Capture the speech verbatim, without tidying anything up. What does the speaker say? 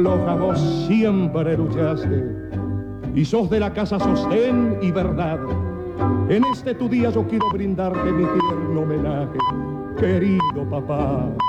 Loja, vos siempre luchaste y sos de la casa sostén y verdad. En este tu día yo quiero brindarte mi tierno homenaje, querido papá.